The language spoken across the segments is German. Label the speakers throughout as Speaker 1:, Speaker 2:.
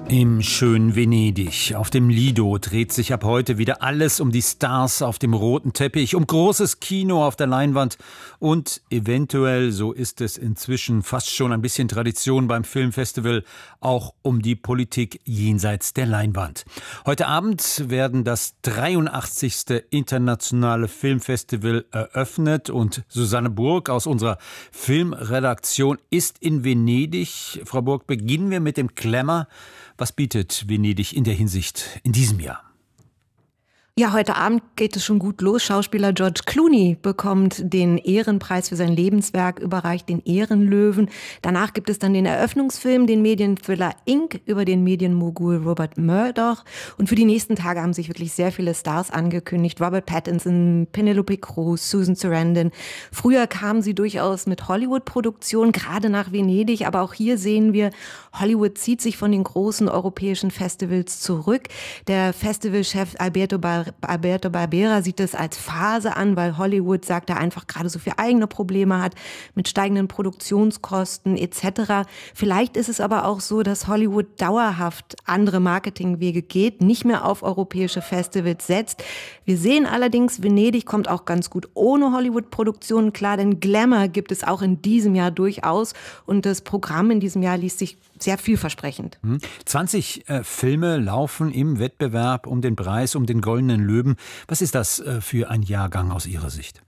Speaker 1: Im schönen Venedig, auf dem Lido, dreht sich ab heute wieder alles um die Stars auf dem roten Teppich, um großes Kino auf der Leinwand und eventuell, so ist es inzwischen fast schon ein bisschen Tradition beim Filmfestival, auch um die Politik jenseits der Leinwand. Heute Abend werden das 83. Internationale Filmfestival eröffnet und Susanne Burg aus unserer Filmredaktion ist in Venedig. Frau Burg, beginnen wir mit dem Glamour. Was bietet Venedig in der Hinsicht in diesem Jahr?
Speaker 2: Ja, heute Abend geht es schon gut los. Schauspieler George Clooney bekommt den Ehrenpreis für sein Lebenswerk, überreicht den Ehrenlöwen. Danach gibt es dann den Eröffnungsfilm, den Medienthriller Inc. über den Medienmogul Rupert Murdoch. Und für die nächsten Tage haben sich wirklich sehr viele Stars angekündigt. Robert Pattinson, Penelope Cruz, Susan Sarandon. Früher kamen sie durchaus mit Hollywood-Produktionen, gerade nach Venedig. Aber auch hier sehen wir, Hollywood zieht sich von den großen europäischen Festivals zurück. Der Festivalchef Alberto Barbera sieht es als Phase an, weil Hollywood, sagt er, einfach gerade so viele eigene Probleme hat mit steigenden Produktionskosten etc. Vielleicht ist es aber auch so, dass Hollywood dauerhaft andere Marketingwege geht, nicht mehr auf europäische Festivals setzt. Wir sehen allerdings, Venedig kommt auch ganz gut ohne Hollywood-Produktionen klar, denn Glamour gibt es auch in diesem Jahr durchaus und das Programm in diesem Jahr liest sich sehr vielversprechend.
Speaker 1: 20 Filme laufen im Wettbewerb um den Preis, um den Goldenen Löwen. Was ist das für ein Jahrgang aus Ihrer Sicht?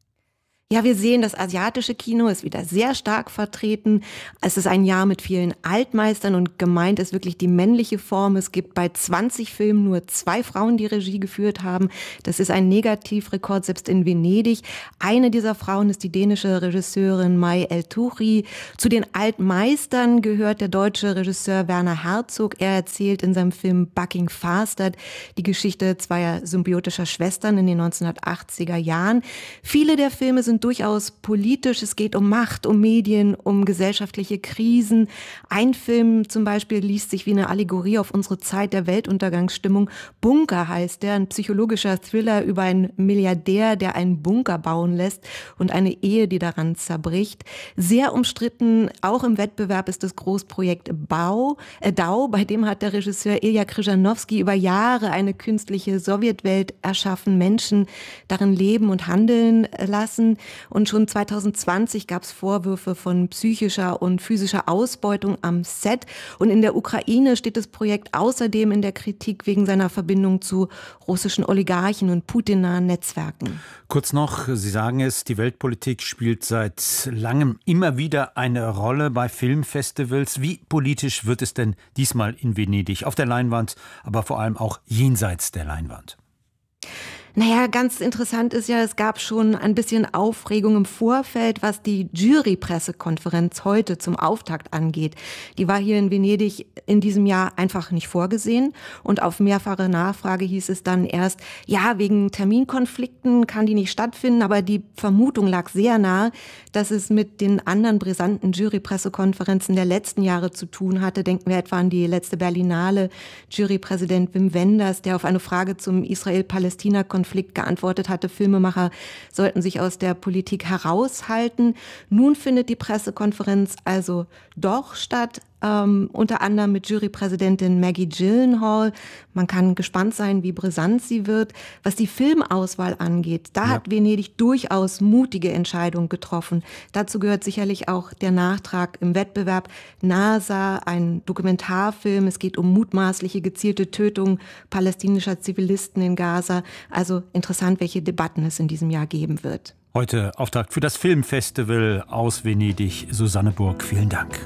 Speaker 2: Ja, wir sehen, das asiatische Kino ist wieder sehr stark vertreten. Es ist ein Jahr mit vielen Altmeistern und gemeint ist wirklich die männliche Form. Es gibt bei 20 Filmen nur 2 Frauen, die Regie geführt haben. Das ist ein Negativrekord, selbst in Venedig. Eine dieser Frauen ist die dänische Regisseurin Mai El-Touchi. Zu den Altmeistern gehört der deutsche Regisseur Werner Herzog. Er erzählt in seinem Film Bucking Faster die Geschichte zweier symbiotischer Schwestern in den 1980er Jahren. Viele der Filme sind durchaus politisch. Es geht um Macht, um Medien, um gesellschaftliche Krisen. Ein Film zum Beispiel liest sich wie eine Allegorie auf unsere Zeit der Weltuntergangsstimmung. Bunker heißt der, ein psychologischer Thriller über einen Milliardär, der einen Bunker bauen lässt und eine Ehe, die daran zerbricht. Sehr umstritten, auch im Wettbewerb ist das Großprojekt DAO. Bei dem hat der Regisseur Ilya Kryzhanovsky über Jahre eine künstliche Sowjetwelt erschaffen, Menschen darin leben und handeln lassen. Und schon 2020 gab es Vorwürfe von psychischer und physischer Ausbeutung am Set. Und in der Ukraine steht das Projekt außerdem in der Kritik wegen seiner Verbindung zu russischen Oligarchen und Putin-nahen Netzwerken.
Speaker 1: Kurz noch, Sie sagen es, die Weltpolitik spielt seit langem immer wieder eine Rolle bei Filmfestivals. Wie politisch wird es denn diesmal in Venedig? Auf der Leinwand, aber vor allem auch jenseits der Leinwand.
Speaker 2: Naja, ganz interessant ist ja, es gab schon ein bisschen Aufregung im Vorfeld, was die Jury-Pressekonferenz heute zum Auftakt angeht. Die war hier in Venedig in diesem Jahr einfach nicht vorgesehen. Und auf mehrfache Nachfrage hieß es dann erst, ja, wegen Terminkonflikten kann die nicht stattfinden. Aber die Vermutung lag sehr nahe, dass es mit den anderen brisanten Jury-Pressekonferenzen der letzten Jahre zu tun hatte. Denken wir etwa an die letzte Berlinale. Jurypräsident Wim Wenders, der auf eine Frage zum Israel-Palästina-Konflikt geantwortet hatte, Filmemacher sollten sich aus der Politik heraushalten. Nun findet die Pressekonferenz also doch statt, unter anderem mit Jurypräsidentin Maggie Gyllenhaal. Man kann gespannt sein, wie brisant sie wird. Was die Filmauswahl angeht, da hat Venedig durchaus mutige Entscheidungen getroffen. Dazu gehört sicherlich auch der Nachtrag im Wettbewerb NASA, ein Dokumentarfilm. Es geht um mutmaßliche gezielte Tötungen palästinischer Zivilisten in Gaza. Also interessant, welche Debatten es in diesem Jahr geben wird.
Speaker 1: Heute Auftakt für das Filmfestival aus Venedig. Susanne Burg, vielen Dank.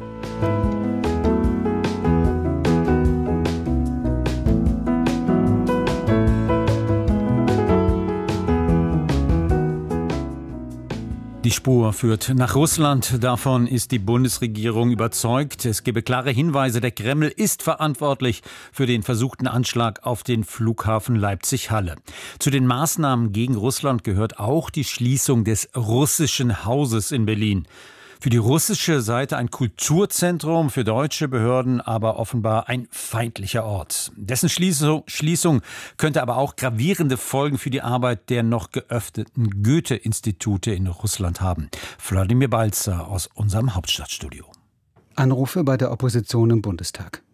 Speaker 1: Die Spur führt nach Russland. Davon ist die Bundesregierung überzeugt. Es gebe klare Hinweise, der Kreml ist verantwortlich für den versuchten Anschlag auf den Flughafen Leipzig-Halle. Zu den Maßnahmen gegen Russland gehört auch die Schließung des russischen Hauses in Berlin. Für die russische Seite ein Kulturzentrum, für deutsche Behörden aber offenbar ein feindlicher Ort. Dessen Schließung könnte aber auch gravierende Folgen für die Arbeit der noch geöffneten Goethe-Institute in Russland haben. Wladimir Balzer aus unserem Hauptstadtstudio.
Speaker 3: Anrufe bei der Opposition im Bundestag.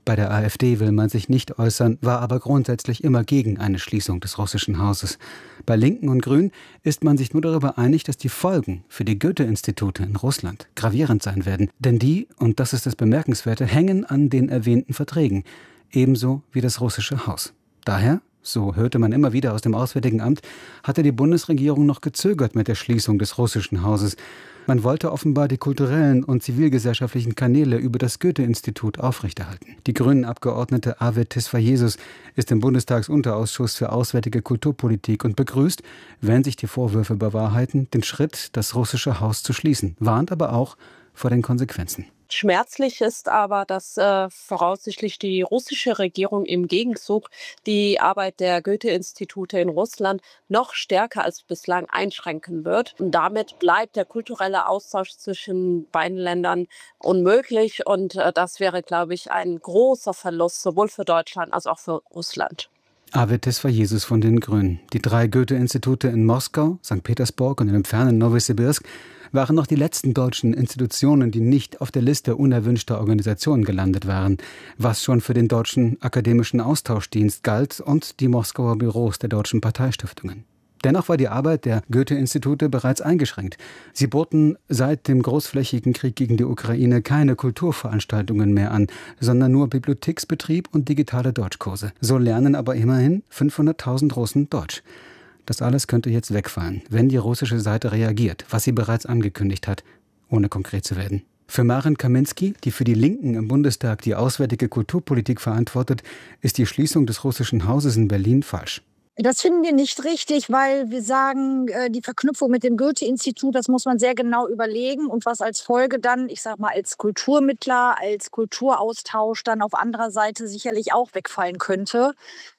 Speaker 3: Bei der AfD will man sich nicht äußern, war aber grundsätzlich immer gegen eine Schließung des russischen Hauses. Bei Linken und Grünen ist man sich nur darüber einig, dass die Folgen für die Goethe-Institute in Russland gravierend sein werden. Denn die, und das ist das Bemerkenswerte, hängen an den erwähnten Verträgen. Ebenso wie das russische Haus. Daher, so hörte man immer wieder aus dem Auswärtigen Amt, hatte die Bundesregierung noch gezögert mit der Schließung des russischen Hauses. Man wollte offenbar die kulturellen und zivilgesellschaftlichen Kanäle über das Goethe-Institut aufrechterhalten. Die Grünen-Abgeordnete Arvid Tesfayesus ist im Bundestagsunterausschuss für Auswärtige Kulturpolitik und begrüßt, wenn sich die Vorwürfe bewahrheiten, den Schritt, das russische Haus zu schließen, warnt aber auch vor den Konsequenzen.
Speaker 4: Schmerzlich ist aber, dass voraussichtlich die russische Regierung im Gegenzug die Arbeit der Goethe-Institute in Russland noch stärker als bislang einschränken wird. Und damit bleibt der kulturelle Austausch zwischen beiden Ländern unmöglich. Und das wäre, glaube ich, ein großer Verlust, sowohl für Deutschland als auch für Russland.
Speaker 3: Arvid Tesfayesus von den Grünen. Die 3 Goethe-Institute in Moskau, St. Petersburg und in dem fernen Nowosibirsk waren noch die letzten deutschen Institutionen, die nicht auf der Liste unerwünschter Organisationen gelandet waren, was schon für den Deutschen Akademischen Austauschdienst galt und die Moskauer Büros der deutschen Parteistiftungen. Dennoch war die Arbeit der Goethe-Institute bereits eingeschränkt. Sie boten seit dem großflächigen Krieg gegen die Ukraine keine Kulturveranstaltungen mehr an, sondern nur Bibliotheksbetrieb und digitale Deutschkurse. So lernen aber immerhin 500.000 Russen Deutsch. Das alles könnte jetzt wegfallen, wenn die russische Seite reagiert, was sie bereits angekündigt hat, ohne konkret zu werden. Für Maren Kaminski, die für die Linken im Bundestag die auswärtige Kulturpolitik verantwortet, ist die Schließung des russischen Hauses in Berlin falsch.
Speaker 5: Das finden wir nicht richtig, weil wir sagen, die Verknüpfung mit dem Goethe-Institut, das muss man sehr genau überlegen und was als Folge dann, ich sag mal, als Kulturmittler, als Kulturaustausch dann auf anderer Seite sicherlich auch wegfallen könnte.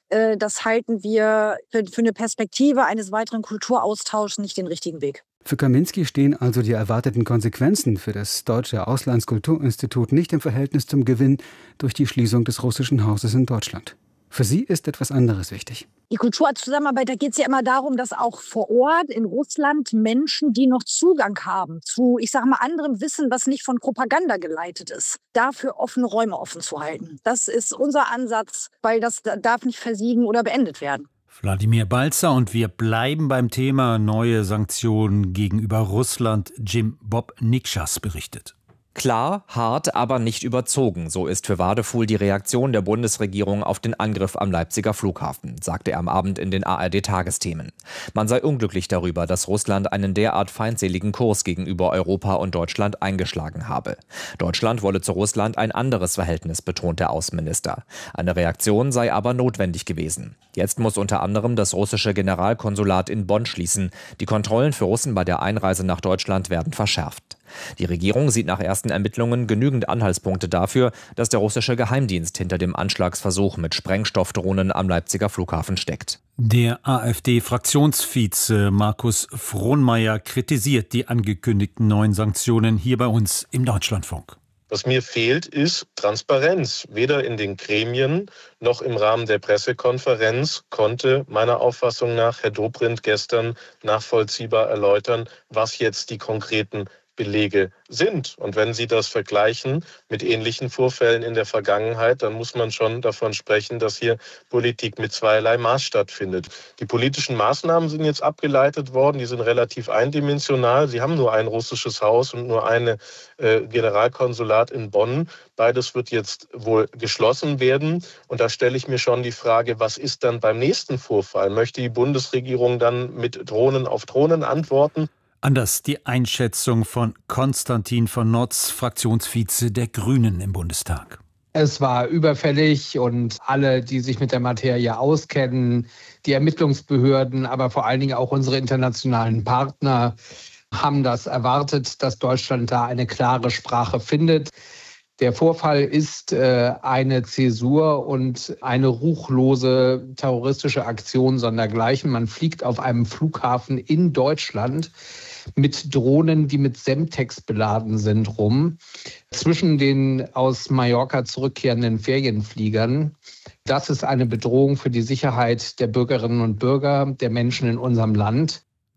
Speaker 5: Das halten wir für eine Perspektive eines weiteren Kulturaustauschs nicht den richtigen Weg.
Speaker 3: Für Kaminski stehen also die erwarteten Konsequenzen für das Deutsche Auslandskulturinstitut nicht im Verhältnis zum Gewinn durch die Schließung des russischen Hauses in Deutschland. Für sie ist etwas anderes wichtig.
Speaker 5: Die Kulturzusammenarbeit, da geht es ja immer darum, dass auch vor Ort in Russland Menschen, die noch Zugang haben zu, ich sage mal, anderem Wissen, was nicht von Propaganda geleitet ist, dafür offene Räume offen zu halten. Das ist unser Ansatz, weil das darf nicht versiegen oder beendet werden.
Speaker 1: Wladimir Balzer, und wir bleiben beim Thema neue Sanktionen gegenüber Russland. Jim Bob Nikschas berichtet.
Speaker 6: Klar, hart, aber nicht überzogen. So ist für Wadefuhl die Reaktion der Bundesregierung auf den Angriff am Leipziger Flughafen, sagte er am Abend in den ARD-Tagesthemen. Man sei unglücklich darüber, dass Russland einen derart feindseligen Kurs gegenüber Europa und Deutschland eingeschlagen habe. Deutschland wolle zu Russland ein anderes Verhältnis, betont der Außenminister. Eine Reaktion sei aber notwendig gewesen. Jetzt muss unter anderem das russische Generalkonsulat in Bonn schließen. Die Kontrollen für Russen bei der Einreise nach Deutschland werden verschärft. Die Regierung sieht nach ersten Ermittlungen genügend Anhaltspunkte dafür, dass der russische Geheimdienst hinter dem Anschlagsversuch mit Sprengstoffdrohnen am Leipziger Flughafen steckt.
Speaker 1: Der AfD-Fraktionsvize Markus Frohnmayer kritisiert die angekündigten neuen Sanktionen hier bei uns im Deutschlandfunk.
Speaker 7: Was mir fehlt, ist Transparenz. Weder in den Gremien noch im Rahmen der Pressekonferenz konnte meiner Auffassung nach Herr Dobrindt gestern nachvollziehbar erläutern, was jetzt die konkreten Belege sind. Und wenn Sie das vergleichen mit ähnlichen Vorfällen in der Vergangenheit, dann muss man schon davon sprechen, dass hier Politik mit zweierlei Maß stattfindet. Die politischen Maßnahmen sind jetzt abgeleitet worden, die sind relativ eindimensional. Sie haben nur ein russisches Haus und nur ein Generalkonsulat in Bonn. Beides wird jetzt wohl geschlossen werden. Und da stelle ich mir schon die Frage, was ist dann beim nächsten Vorfall? Möchte die Bundesregierung dann mit Drohnen auf Drohnen antworten?
Speaker 1: Anders die Einschätzung von Konstantin von Notz, Fraktionsvize der Grünen im Bundestag.
Speaker 8: Es war überfällig und alle, die sich mit der Materie auskennen, die Ermittlungsbehörden, aber vor allen Dingen auch unsere internationalen Partner, haben das erwartet, dass Deutschland da eine klare Sprache findet. Der Vorfall ist eine Zäsur und eine ruchlose terroristische Aktion sondergleichen. Man fliegt auf einem Flughafen in Deutschland mit Drohnen, die mit Semtex beladen sind, rum, zwischen den aus Mallorca zurückkehrenden Ferienfliegern. Das ist eine Bedrohung für die Sicherheit der Bürgerinnen und Bürger, der Menschen in unserem Land.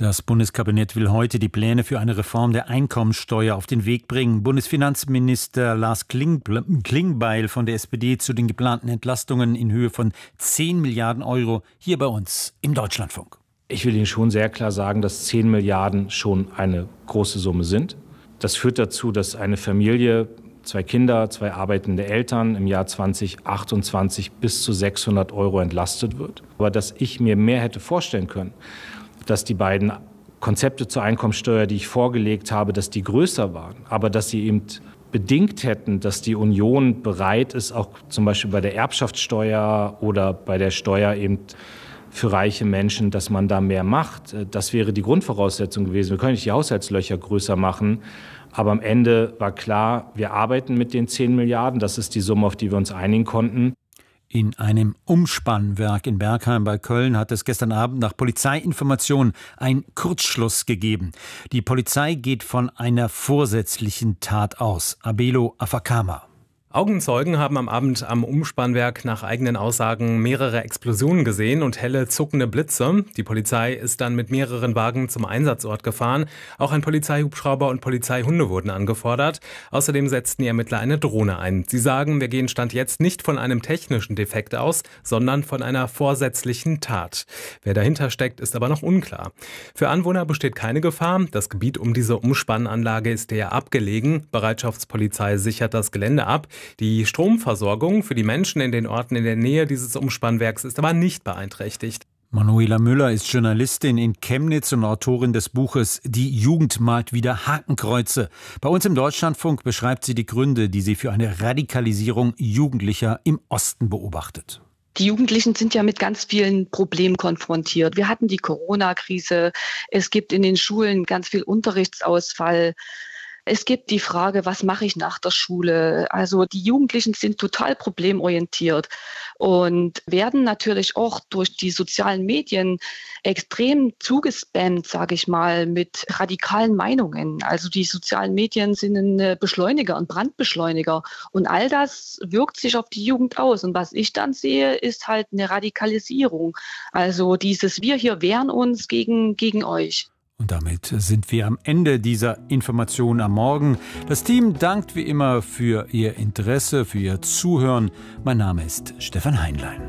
Speaker 1: Das Bundeskabinett will heute die Pläne für eine Reform der Einkommensteuer auf den Weg bringen. Bundesfinanzminister Lars Klingbeil von der SPD zu den geplanten Entlastungen in Höhe von 10 Milliarden Euro hier bei uns im Deutschlandfunk.
Speaker 9: Ich will Ihnen schon sehr klar sagen, dass 10 Milliarden schon eine große Summe sind. Das führt dazu, dass eine Familie, 2 Kinder, 2 arbeitende Eltern im Jahr 2028 bis zu 600 Euro entlastet wird. Aber dass ich mir mehr hätte vorstellen können, dass die beiden Konzepte zur Einkommensteuer, die ich vorgelegt habe, dass die größer waren, aber dass sie eben bedingt hätten, dass die Union bereit ist, auch zum Beispiel bei der Erbschaftssteuer oder bei der Steuer eben für reiche Menschen, dass man da mehr macht. Das wäre die Grundvoraussetzung gewesen. Wir können nicht die Haushaltslöcher größer machen, aber am Ende war klar, wir arbeiten mit den 10 Milliarden. Das ist die Summe, auf die wir uns einigen konnten.
Speaker 1: In einem Umspannwerk in Bergheim bei Köln hat es gestern Abend nach Polizeiinformationen einen Kurzschluss gegeben. Die Polizei geht von einer vorsätzlichen Tat aus. Abelo Afakama.
Speaker 10: Augenzeugen haben am Abend am Umspannwerk nach eigenen Aussagen mehrere Explosionen gesehen und helle zuckende Blitze. Die Polizei ist dann mit mehreren Wagen zum Einsatzort gefahren. Auch ein Polizeihubschrauber und Polizeihunde wurden angefordert. Außerdem setzten die Ermittler eine Drohne ein. Sie sagen, wir gehen Stand jetzt nicht von einem technischen Defekt aus, sondern von einer vorsätzlichen Tat. Wer dahinter steckt, ist aber noch unklar. Für Anwohner besteht keine Gefahr. Das Gebiet um diese Umspannanlage ist eher abgelegen. Bereitschaftspolizei sichert das Gelände ab. Die Stromversorgung für die Menschen in den Orten in der Nähe dieses Umspannwerks ist aber nicht beeinträchtigt.
Speaker 1: Manuela Müller ist Journalistin in Chemnitz und Autorin des Buches Die Jugend malt wieder Hakenkreuze. Bei uns im Deutschlandfunk beschreibt sie die Gründe, die sie für eine Radikalisierung Jugendlicher im Osten beobachtet.
Speaker 11: Die Jugendlichen sind ja mit ganz vielen Problemen konfrontiert. Wir hatten die Corona-Krise. Es gibt in den Schulen ganz viel Unterrichtsausfall. Es gibt die Frage, was mache ich nach der Schule? Also die Jugendlichen sind total problemorientiert und werden natürlich auch durch die sozialen Medien extrem zugespammt, sage ich mal, mit radikalen Meinungen. Also die sozialen Medien sind ein Beschleuniger, ein Brandbeschleuniger und all das wirkt sich auf die Jugend aus. Und was ich dann sehe, ist halt eine Radikalisierung. Also dieses Wir hier wehren uns gegen euch.
Speaker 1: Und damit sind wir am Ende dieser Information am Morgen. Das Team dankt wie immer für Ihr Interesse, für Ihr Zuhören. Mein Name ist Stefan Heinlein.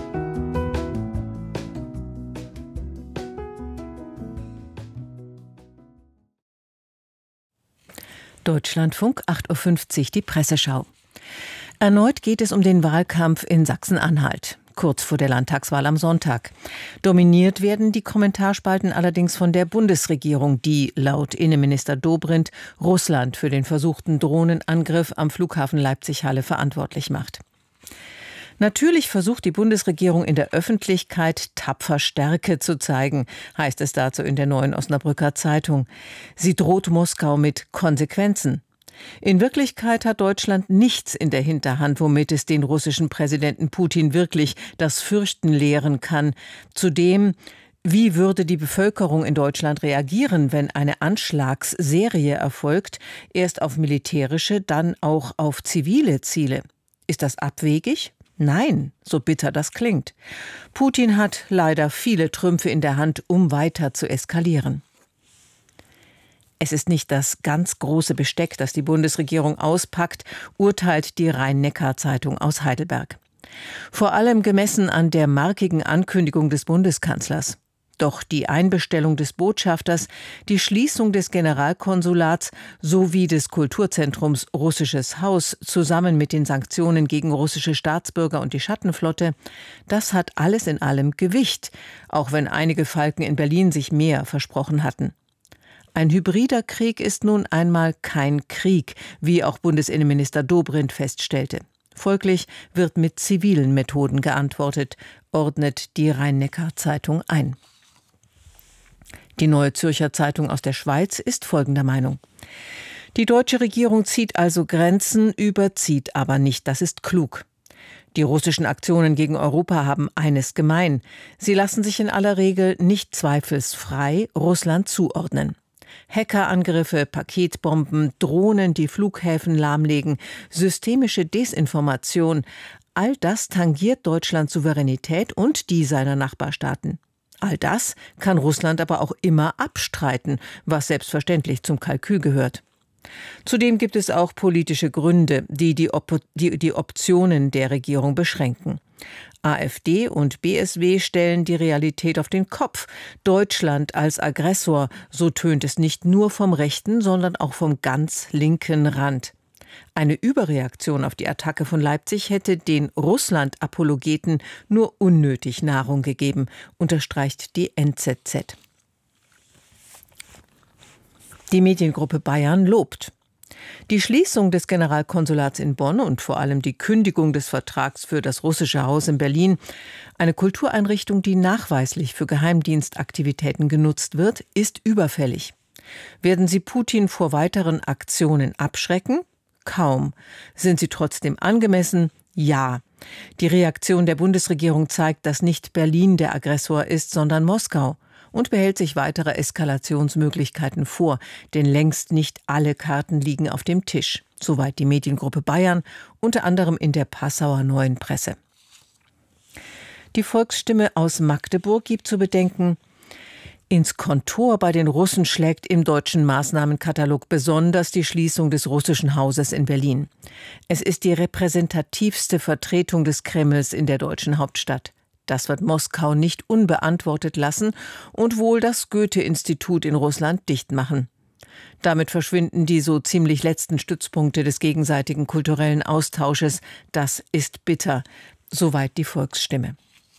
Speaker 12: Deutschlandfunk, 8.50 Uhr, die Presseschau. Erneut geht es um den Wahlkampf in Sachsen-Anhalt. Kurz vor der Landtagswahl am Sonntag. Dominiert werden die Kommentarspalten allerdings von der Bundesregierung, die laut Innenminister Dobrindt Russland für den versuchten Drohnenangriff am Flughafen Leipzig-Halle verantwortlich macht. Natürlich versucht die Bundesregierung in der Öffentlichkeit tapfer Stärke zu zeigen, heißt es dazu in der Neuen Osnabrücker Zeitung. Sie droht Moskau mit Konsequenzen. In Wirklichkeit hat Deutschland nichts in der Hinterhand, womit es den russischen Präsidenten Putin wirklich das Fürchten lehren kann. Zudem, wie würde die Bevölkerung in Deutschland reagieren, wenn eine Anschlagsserie erfolgt, erst auf militärische, dann auch auf zivile Ziele? Ist das abwegig? Nein, so bitter das klingt. Putin hat leider viele Trümpfe in der Hand, um weiter zu eskalieren. Es ist nicht das ganz große Besteck, das die Bundesregierung auspackt, urteilt die Rhein-Neckar-Zeitung aus Heidelberg. Vor allem gemessen an der markigen Ankündigung des Bundeskanzlers. Doch die Einbestellung des Botschafters, die Schließung des Generalkonsulats sowie des Kulturzentrums Russisches Haus zusammen mit den Sanktionen gegen russische Staatsbürger und die Schattenflotte, das hat alles in allem Gewicht, auch wenn einige Falken in Berlin sich mehr versprochen hatten. Ein hybrider Krieg ist nun einmal kein Krieg, wie auch Bundesinnenminister Dobrindt feststellte. Folglich wird mit zivilen Methoden geantwortet, ordnet die Rhein-Neckar-Zeitung ein. Die Neue Zürcher Zeitung aus der Schweiz ist folgender Meinung. Die deutsche Regierung zieht also Grenzen, überzieht aber nicht. Das ist klug. Die russischen Aktionen gegen Europa haben eines gemein. Sie lassen sich in aller Regel nicht zweifelsfrei Russland zuordnen. Hackerangriffe, Paketbomben, Drohnen, die Flughäfen lahmlegen, systemische Desinformation, all das tangiert Deutschlands Souveränität und die seiner Nachbarstaaten. All das kann Russland aber auch immer abstreiten, was selbstverständlich zum Kalkül gehört. Zudem gibt es auch politische Gründe, die Optionen der Regierung beschränken. AfD und BSW stellen die Realität auf den Kopf. Deutschland als Aggressor, so tönt es nicht nur vom rechten, sondern auch vom ganz linken Rand. Eine Überreaktion auf die Attacke von Leipzig hätte den Russland-Apologeten nur unnötig Nahrung gegeben, unterstreicht die NZZ. Die Mediengruppe Bayern lobt. Die Schließung des Generalkonsulats in Bonn und vor allem die Kündigung des Vertrags für das Russische Haus in Berlin, eine Kultureinrichtung, die nachweislich für Geheimdienstaktivitäten genutzt wird, ist überfällig. Werden sie Putin vor weiteren Aktionen abschrecken? Kaum. Sind sie trotzdem angemessen? Ja. Die Reaktion der Bundesregierung zeigt, dass nicht Berlin der Aggressor ist, sondern Moskau. Und behält sich weitere Eskalationsmöglichkeiten vor, denn längst nicht alle Karten liegen auf dem Tisch. Soweit die Mediengruppe Bayern, unter anderem in der Passauer Neuen Presse. Die Volksstimme aus Magdeburg gibt zu bedenken, ins Kontor bei den Russen schlägt im deutschen Maßnahmenkatalog besonders die Schließung des russischen Hauses in Berlin. Es ist die repräsentativste Vertretung des Kremls in der deutschen Hauptstadt. Das wird Moskau nicht unbeantwortet lassen und wohl das Goethe-Institut in Russland dicht machen. Damit verschwinden die so ziemlich letzten Stützpunkte des gegenseitigen kulturellen Austausches. Das ist bitter. Soweit die Volksstimme.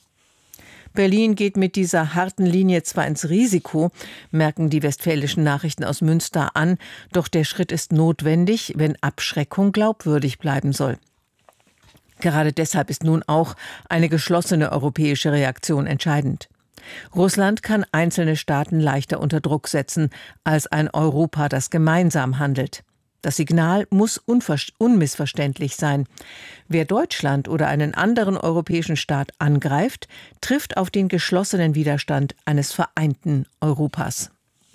Speaker 12: Berlin geht mit dieser harten Linie zwar ins Risiko, merken die Westfälischen Nachrichten aus Münster an, doch der Schritt ist notwendig, wenn Abschreckung glaubwürdig bleiben soll. Gerade deshalb ist nun auch eine geschlossene europäische Reaktion entscheidend. Russland kann einzelne Staaten leichter unter Druck setzen als ein Europa, das gemeinsam handelt. Das Signal muss unmissverständlich sein. Wer Deutschland oder einen anderen europäischen Staat angreift, trifft auf den geschlossenen Widerstand eines vereinten Europas.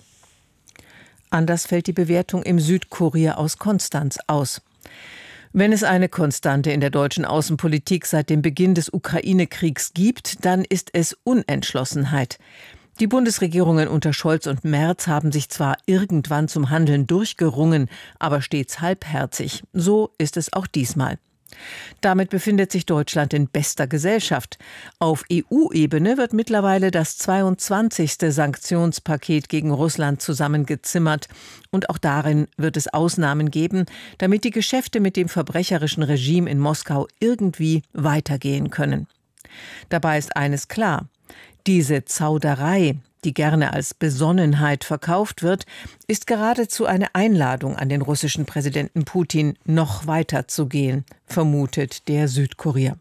Speaker 12: Anders fällt die Bewertung im Südkurier aus Konstanz aus. Wenn es eine Konstante in der deutschen Außenpolitik seit dem Beginn des Ukraine-Kriegs gibt, dann ist es Unentschlossenheit. Die Bundesregierungen unter Scholz und Merz haben sich zwar irgendwann zum Handeln durchgerungen, aber stets halbherzig. So ist es auch diesmal. Damit befindet sich Deutschland in bester Gesellschaft. Auf EU-Ebene wird mittlerweile das 22. Sanktionspaket gegen Russland zusammengezimmert. Und auch darin wird es Ausnahmen geben, damit die Geschäfte mit dem verbrecherischen Regime in Moskau irgendwie weitergehen können. Dabei ist eines klar: Diese Zauderei, die gerne als Besonnenheit verkauft wird, ist geradezu eine Einladung an den russischen Präsidenten Putin, noch weiter zu gehen, vermutet der Südkurier.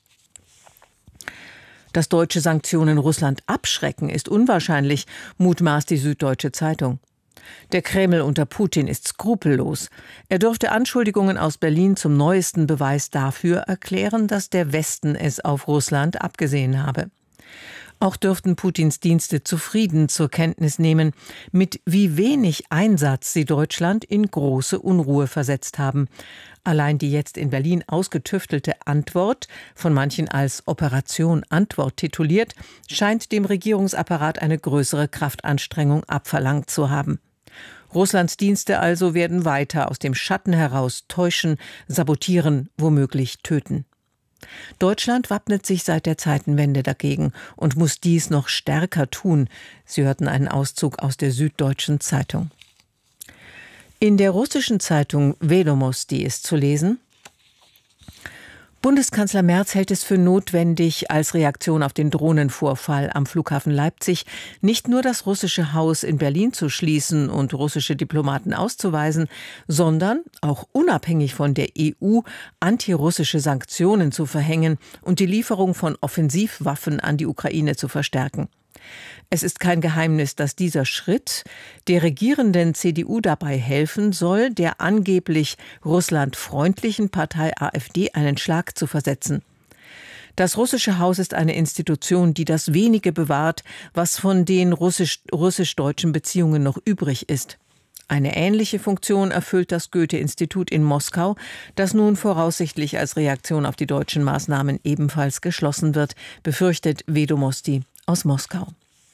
Speaker 12: Dass deutsche Sanktionen Russland abschrecken, ist unwahrscheinlich, mutmaßt die Süddeutsche Zeitung. Der Kreml unter Putin ist skrupellos. Er dürfte Anschuldigungen aus Berlin zum neuesten Beweis dafür erklären, dass der Westen es auf Russland abgesehen habe. Auch dürften Putins Dienste zufrieden zur Kenntnis nehmen, mit wie wenig Einsatz sie Deutschland in große Unruhe versetzt haben. Allein die jetzt in Berlin ausgetüftelte Antwort, von manchen als Operation Antwort tituliert, scheint dem Regierungsapparat eine größere Kraftanstrengung abverlangt zu haben. Russlands Dienste also werden weiter aus dem Schatten heraus täuschen, sabotieren, womöglich töten. Deutschland wappnet sich seit der Zeitenwende dagegen und muss dies noch stärker tun. Sie hörten einen Auszug aus der Süddeutschen Zeitung. In der russischen Zeitung Vedomosti ist zu lesen: Bundeskanzler Merz hält es für notwendig, als Reaktion auf den Drohnenvorfall am Flughafen Leipzig nicht nur das russische Haus in Berlin zu schließen und russische Diplomaten auszuweisen, sondern auch unabhängig von der EU antirussische Sanktionen zu verhängen und die Lieferung von Offensivwaffen an die Ukraine zu verstärken. Es ist kein Geheimnis, dass dieser Schritt der regierenden CDU dabei helfen soll, der angeblich russlandfreundlichen Partei AfD einen Schlag zu versetzen. Das russische Haus ist eine Institution, die das wenige bewahrt, was von den russisch-deutschen Beziehungen noch übrig ist. Eine ähnliche Funktion erfüllt das Goethe-Institut in Moskau, das nun voraussichtlich als Reaktion auf die deutschen Maßnahmen ebenfalls geschlossen wird, befürchtet Vedomosti aus Moskau.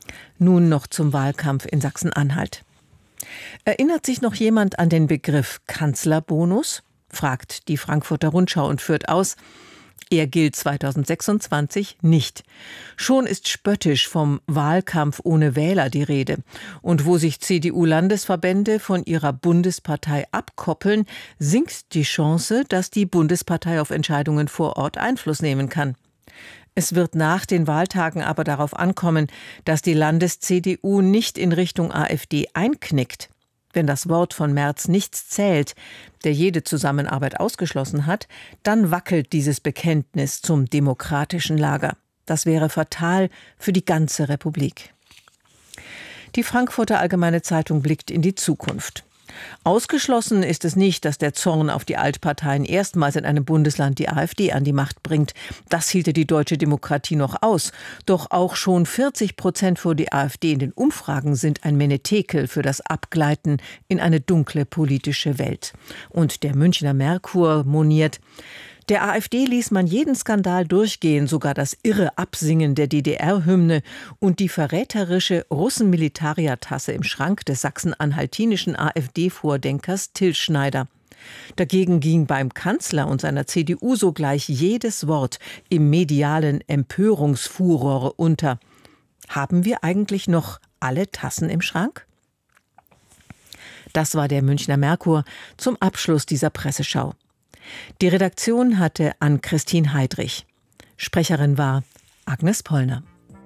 Speaker 12: Nun noch zum Wahlkampf in Sachsen-Anhalt. Erinnert sich noch jemand an den Begriff Kanzlerbonus? Fragt die Frankfurter Rundschau und führt aus: Er gilt 2026 nicht. Schon ist spöttisch vom Wahlkampf ohne Wähler die Rede. Und wo sich CDU-Landesverbände von ihrer Bundespartei abkoppeln, sinkt die Chance, dass die Bundespartei auf Entscheidungen vor Ort Einfluss nehmen kann. Es wird nach den Wahltagen aber darauf ankommen, dass die Landes-CDU nicht in Richtung AfD einknickt. Wenn das Wort von Merz nichts zählt, der jede Zusammenarbeit ausgeschlossen hat, dann wackelt dieses Bekenntnis zum demokratischen Lager. Das wäre fatal für die ganze Republik. Die Frankfurter Allgemeine Zeitung blickt in die Zukunft. Ausgeschlossen ist es nicht, dass der Zorn auf die Altparteien erstmals in einem Bundesland die AfD an die Macht bringt. Das hielte die deutsche Demokratie noch aus. Doch auch schon 40% für die AfD in den Umfragen sind ein Menetekel für das Abgleiten in eine dunkle politische Welt. Und der Münchner Merkur moniert: Der AfD ließ man jeden Skandal durchgehen, sogar das irre Absingen der DDR-Hymne und die verräterische Russen-Militaria-Tasse im Schrank des sachsen-anhaltinischen AfD-Vordenkers Till Schneider. Dagegen ging beim Kanzler und seiner CDU sogleich jedes Wort im medialen Empörungsfuror unter. Haben wir eigentlich noch alle Tassen im Schrank? Das war der Münchner Merkur zum Abschluss dieser Presseschau. Die Redaktion hatte Ann-Christine Heidrich. Sprecherin war Agnes Pollner.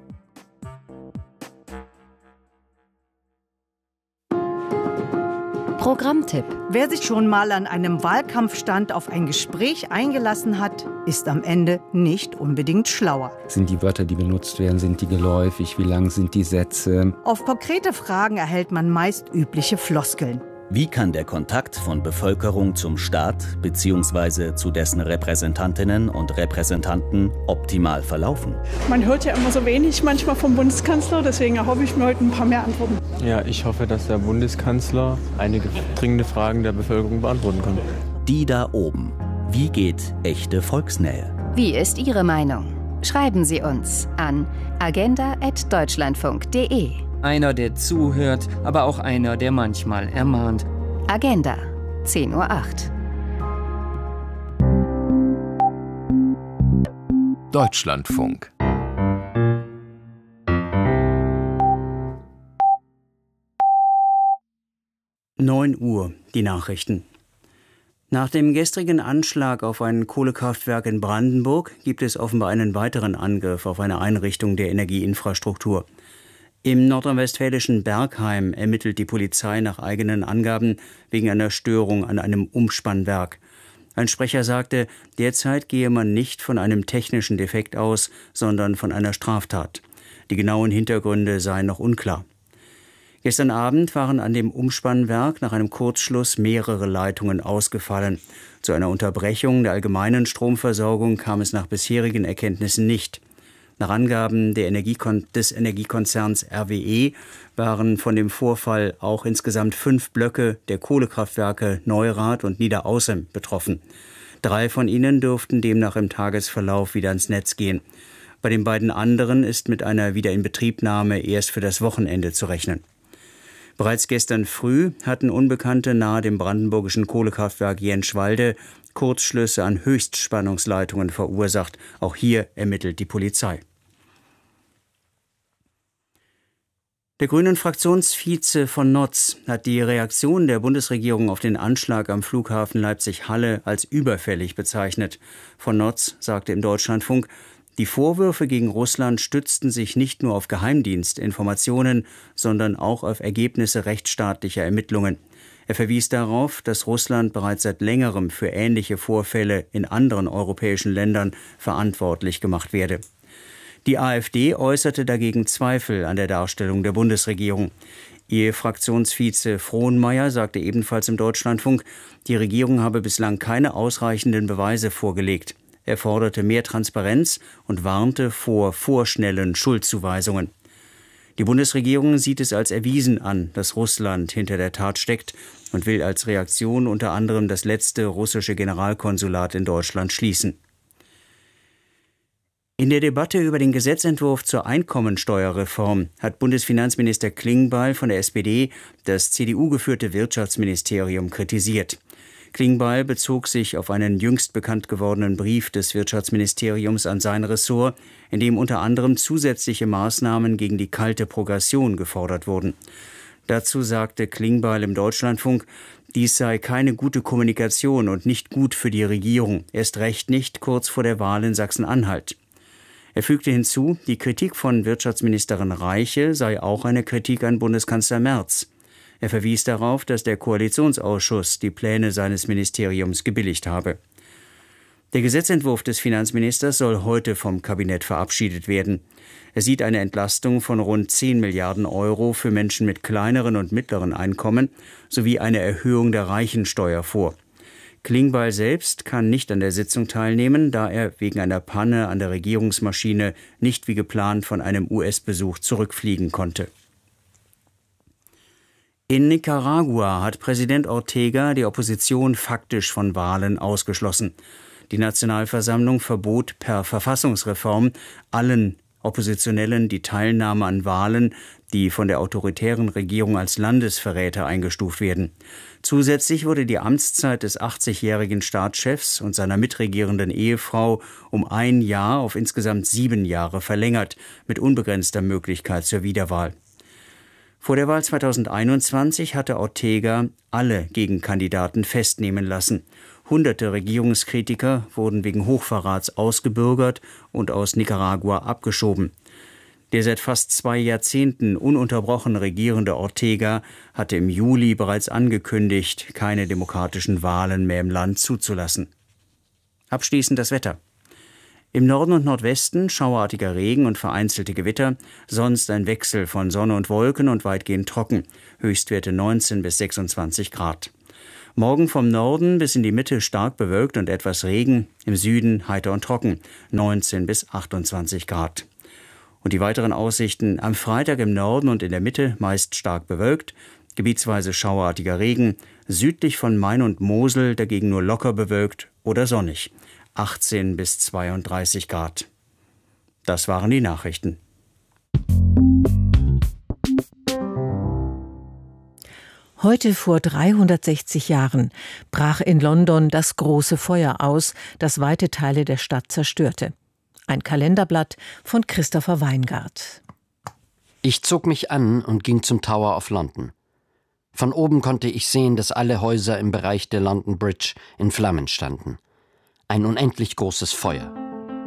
Speaker 13: Programmtipp: Wer sich schon mal an einem Wahlkampfstand auf ein Gespräch eingelassen hat, ist am Ende nicht unbedingt schlauer.
Speaker 14: Sind die Wörter, die benutzt werden, sind die geläufig? Wie lang sind die Sätze?
Speaker 13: Auf konkrete Fragen erhält man meist übliche Floskeln.
Speaker 15: Wie kann der Kontakt von Bevölkerung zum Staat bzw. zu dessen Repräsentantinnen und Repräsentanten optimal verlaufen?
Speaker 16: Man hört ja immer so wenig manchmal vom Bundeskanzler, deswegen erhoffe ich mir heute ein paar mehr Antworten.
Speaker 17: Ja, ich hoffe, dass der Bundeskanzler einige dringende Fragen der Bevölkerung beantworten kann.
Speaker 15: Die da oben. Wie geht echte Volksnähe?
Speaker 18: Wie ist Ihre Meinung? Schreiben Sie uns an agenda@deutschlandfunk.de.
Speaker 19: Einer, der zuhört, aber auch einer, der manchmal ermahnt.
Speaker 18: Agenda, 10:08
Speaker 20: Uhr. Deutschlandfunk.
Speaker 21: Uhr, die Nachrichten. Nach dem gestrigen Anschlag auf ein Kohlekraftwerk in Brandenburg gibt es offenbar einen weiteren Angriff auf eine Einrichtung der Energieinfrastruktur. Im nordrhein-westfälischen Bergheim ermittelt die Polizei nach eigenen Angaben wegen einer Störung an einem Umspannwerk. Ein Sprecher sagte, derzeit gehe man nicht von einem technischen Defekt aus, sondern von einer Straftat. Die genauen Hintergründe seien noch unklar. Gestern Abend waren an dem Umspannwerk nach einem Kurzschluss mehrere Leitungen ausgefallen. Zu einer Unterbrechung der allgemeinen Stromversorgung kam es nach bisherigen Erkenntnissen nicht. Nach Angaben des Energiekonzerns RWE waren von dem Vorfall auch insgesamt 5 Blöcke der Kohlekraftwerke Neurath und Niederaußem betroffen. 3 von ihnen dürften demnach im Tagesverlauf wieder ins Netz gehen. Bei den beiden anderen ist mit einer Wiederinbetriebnahme erst für das Wochenende zu rechnen. Bereits gestern früh hatten Unbekannte nahe dem brandenburgischen Kohlekraftwerk Jenschwalde Kurzschlüsse an Höchstspannungsleitungen verursacht. Auch hier ermittelt die Polizei. Der Grünen-Fraktionsvize von Notz hat die Reaktion der Bundesregierung auf den Anschlag am Flughafen Leipzig-Halle als überfällig bezeichnet. Von Notz sagte im Deutschlandfunk, die Vorwürfe gegen Russland stützten sich nicht nur auf Geheimdienstinformationen, sondern auch auf Ergebnisse rechtsstaatlicher Ermittlungen. Er verwies darauf, dass Russland bereits seit längerem für ähnliche Vorfälle in anderen europäischen Ländern verantwortlich gemacht werde. Die AfD äußerte dagegen Zweifel an der Darstellung der Bundesregierung. Ihr Fraktionsvize Frohnmeier sagte ebenfalls im Deutschlandfunk, die Regierung habe bislang keine ausreichenden Beweise vorgelegt. Er forderte mehr Transparenz und warnte vor vorschnellen Schuldzuweisungen. Die Bundesregierung sieht es als erwiesen an, dass Russland hinter der Tat steckt und will als Reaktion unter anderem das letzte russische Generalkonsulat in Deutschland schließen. In der Debatte über den Gesetzentwurf zur Einkommensteuerreform hat Bundesfinanzminister Klingbeil von der SPD das CDU-geführte Wirtschaftsministerium kritisiert. Klingbeil bezog sich auf einen jüngst bekannt gewordenen Brief des Wirtschaftsministeriums an sein Ressort, in dem unter anderem zusätzliche Maßnahmen gegen die kalte Progression gefordert wurden. Dazu sagte Klingbeil im Deutschlandfunk, dies sei keine gute Kommunikation und nicht gut für die Regierung, erst recht nicht kurz vor der Wahl in Sachsen-Anhalt. Er fügte hinzu, die Kritik von Wirtschaftsministerin Reiche sei auch eine Kritik an Bundeskanzler Merz. Er verwies darauf, dass der Koalitionsausschuss die Pläne seines Ministeriums gebilligt habe. Der Gesetzentwurf des Finanzministers soll heute vom Kabinett verabschiedet werden. Er sieht eine Entlastung von rund 10 Milliarden Euro für Menschen mit kleineren und mittleren Einkommen sowie eine Erhöhung der Reichensteuer vor. Klingbeil selbst kann nicht an der Sitzung teilnehmen, da er wegen einer Panne an der Regierungsmaschine nicht wie geplant von einem US-Besuch zurückfliegen konnte. In Nicaragua hat Präsident Ortega die Opposition faktisch von Wahlen ausgeschlossen. Die Nationalversammlung verbot per Verfassungsreform allen Oppositionellen die Teilnahme an Wahlen, die von der autoritären Regierung als Landesverräter eingestuft werden. Zusätzlich wurde die Amtszeit des 80-jährigen Staatschefs und seiner mitregierenden Ehefrau um 1 Jahr auf insgesamt 7 Jahre verlängert, mit unbegrenzter Möglichkeit zur Wiederwahl. Vor der Wahl 2021 hatte Ortega alle Gegenkandidaten festnehmen lassen. Hunderte Regierungskritiker wurden wegen Hochverrats ausgebürgert und aus Nicaragua abgeschoben. Der seit fast 2 Jahrzehnten ununterbrochen regierende Ortega hatte im Juli bereits angekündigt, keine demokratischen Wahlen mehr im Land zuzulassen. Abschließend das Wetter. Im Norden und Nordwesten schauerartiger Regen und vereinzelte Gewitter, sonst ein Wechsel von Sonne und Wolken und weitgehend trocken, Höchstwerte 19 bis 26 Grad. Morgen vom Norden bis in die Mitte stark bewölkt und etwas Regen, im Süden heiter und trocken, 19 bis 28 Grad. Und die weiteren Aussichten: am Freitag im Norden und in der Mitte meist stark bewölkt, gebietsweise schauerartiger Regen, südlich von Main und Mosel dagegen nur locker bewölkt oder sonnig, 18 bis 32 Grad. Das waren die Nachrichten.
Speaker 12: Heute vor 360 Jahren brach in London das große Feuer aus, das weite Teile der Stadt zerstörte. Ein Kalenderblatt von Christopher Weingart.
Speaker 2: Ich zog mich an und ging zum Tower of London. Von oben konnte ich sehen, dass alle Häuser im Bereich der London Bridge in Flammen standen. Ein unendlich großes Feuer.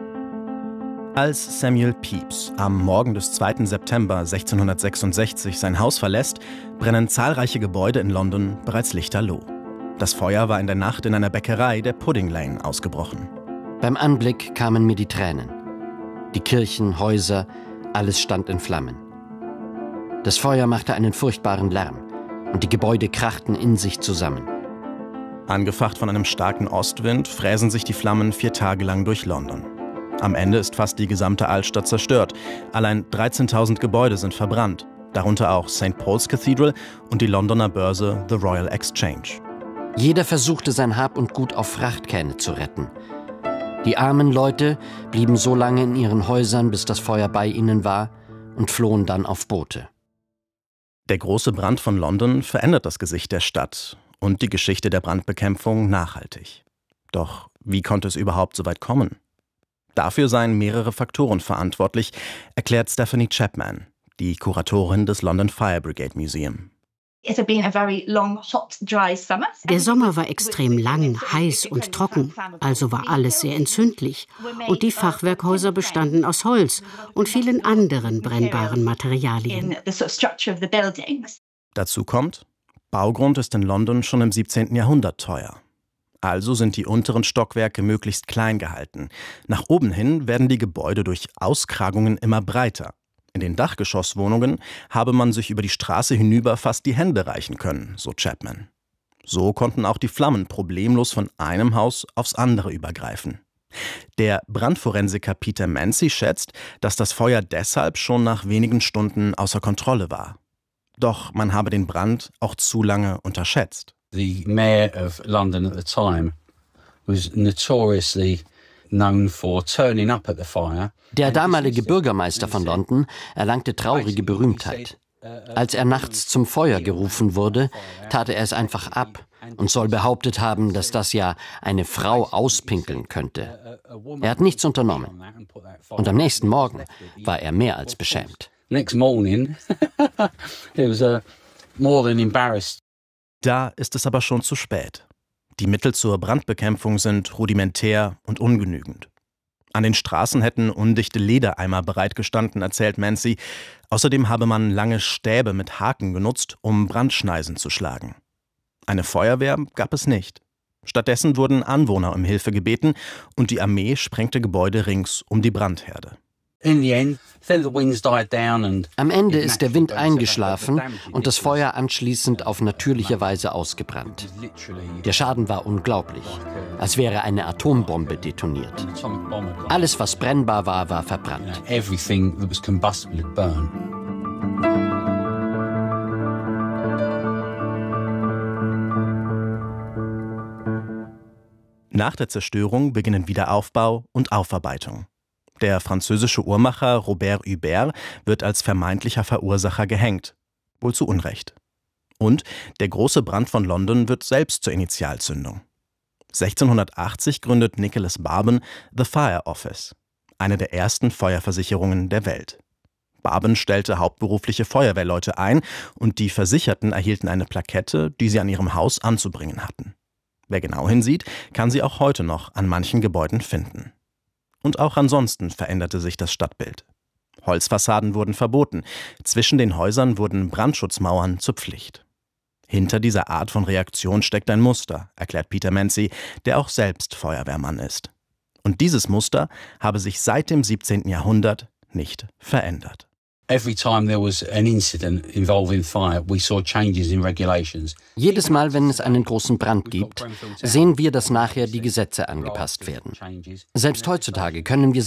Speaker 22: Als Samuel Pepys am Morgen des 2. September 1666 sein Haus verlässt, brennen zahlreiche Gebäude in London bereits lichterloh. Das Feuer war in der Nacht in einer Bäckerei der Pudding Lane ausgebrochen.
Speaker 2: Beim Anblick kamen mir die Tränen. Die Kirchen, Häuser, alles stand in Flammen. Das Feuer machte einen furchtbaren Lärm und die Gebäude krachten in sich zusammen.
Speaker 22: Angefacht von einem starken Ostwind fräsen sich die Flammen 4 Tage lang durch London. Am Ende ist fast die gesamte Altstadt zerstört. Allein 13.000 Gebäude sind verbrannt, darunter auch St. Paul's Cathedral und die Londoner Börse The Royal Exchange.
Speaker 2: Jeder versuchte, sein Hab und Gut auf Frachtkähne zu retten. Die armen Leute blieben so lange in ihren Häusern, bis das Feuer bei ihnen war, und flohen dann auf Boote.
Speaker 22: Der große Brand von London verändert das Gesicht der Stadt und die Geschichte der Brandbekämpfung nachhaltig. Doch wie konnte es überhaupt so weit kommen? Dafür seien mehrere Faktoren verantwortlich, erklärt Stephanie Chapman, die Kuratorin des London Fire Brigade Museum.
Speaker 23: Der Sommer war extrem lang, heiß und trocken, also war alles sehr entzündlich. Und die Fachwerkhäuser bestanden aus Holz und vielen anderen brennbaren Materialien.
Speaker 22: Dazu kommt, Baugrund ist in London schon im 17. Jahrhundert teuer. Also sind die unteren Stockwerke möglichst klein gehalten. Nach oben hin werden die Gebäude durch Auskragungen immer breiter. In den Dachgeschosswohnungen habe man sich über die Straße hinüber fast die Hände reichen können, so Chapman. So konnten auch die Flammen problemlos von einem Haus aufs andere übergreifen. Der Brandforensiker Peter Mancy schätzt, dass das Feuer deshalb schon nach wenigen Stunden außer Kontrolle war. Doch man habe den Brand auch zu lange unterschätzt.
Speaker 24: The mayor of London at the time was notoriously
Speaker 2: Der damalige Bürgermeister von London erlangte traurige Berühmtheit. Als er nachts zum Feuer gerufen wurde, tat er es einfach ab und soll behauptet haben, dass das ja eine Frau auspinkeln könnte. Er hat nichts unternommen. Und am nächsten Morgen war er mehr als beschämt.
Speaker 22: Da ist es aber schon zu spät. Die Mittel zur Brandbekämpfung sind rudimentär und ungenügend. An den Straßen hätten undichte Ledereimer bereitgestanden, erzählt Mancy. Außerdem habe man lange Stäbe mit Haken genutzt, um Brandschneisen zu schlagen. Eine Feuerwehr gab es nicht. Stattdessen wurden Anwohner um Hilfe gebeten und die Armee sprengte Gebäude rings um die Brandherde.
Speaker 2: Am Ende ist der Wind eingeschlafen und das Feuer anschließend auf natürliche Weise ausgebrannt. Der Schaden war unglaublich, als wäre eine Atombombe detoniert. Alles, was brennbar war, war verbrannt.
Speaker 22: Nach der Zerstörung beginnen Wiederaufbau und Aufarbeitung. Der französische Uhrmacher Robert Hubert wird als vermeintlicher Verursacher gehängt. Wohl zu Unrecht. Und der große Brand von London wird selbst zur Initialzündung. 1680 gründet Nicholas Barban The Fire Office, eine der ersten Feuerversicherungen der Welt. Barban stellte hauptberufliche Feuerwehrleute ein und die Versicherten erhielten eine Plakette, die sie an ihrem Haus anzubringen hatten. Wer genau hinsieht, kann sie auch heute noch an manchen Gebäuden finden. Und auch ansonsten veränderte sich das Stadtbild. Holzfassaden wurden verboten, zwischen den Häusern wurden Brandschutzmauern zur Pflicht. Hinter dieser Art von Reaktion steckt ein Muster, erklärt Peter Mancy, der auch selbst Feuerwehrmann ist. Und dieses Muster habe sich seit dem 17. Jahrhundert nicht verändert.
Speaker 2: Jedes Mal, wenn es einen großen Brand gibt, sehen wir, dass nachher die Gesetze angepasst werden. Selbst heutzutage können wir